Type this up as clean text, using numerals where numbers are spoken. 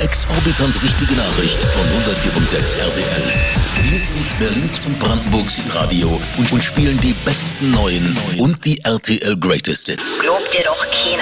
exorbitant wichtige Nachricht von 104.6 RTL. Wir sind Berlins und Brandenburgs Hitradio und spielen die besten neuen und die RTL Greatest Hits. Glaubt dir doch keiner.